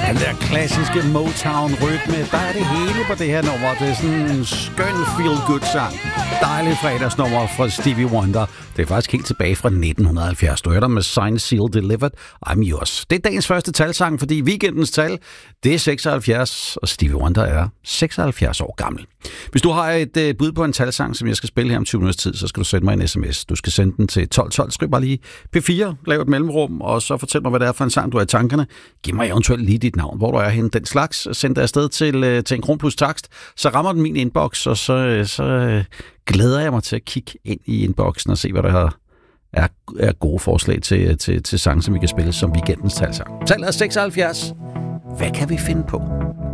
Den der klassiske Motown-rytme, der er det hele på det her nummer. Det er sådan en skøn feel-good-sang. Dejlig fredagsnummer fra Stevie Wonder. Det er faktisk helt tilbage fra 1970. Du hørte med Signed, Sealed, Delivered, I'm Yours. Det er dagens første talsang, fordi weekendens tal, det er 76, og Stevie Wonder er 76 år gammel. Hvis du har et bud på en talsang, som jeg skal spille her om 20 minutters tid, så skal du sende mig en sms. Du skal sende den til 1212. Skriv bare lige P4, lav et mellemrum, og så fortæl mig, hvad det er for en sang, du har i tankerne. Giv mig eventuelt lige dit navn, hvor du er henne. Den slags. Send det afsted til en kron plus takst. Så rammer den min inbox, og så glæder jeg mig til at kigge ind i inboxen og se, hvad der er gode forslag til sange, som vi kan spille som weekendens talsang. Tallet er 76. Hvad kan vi finde på?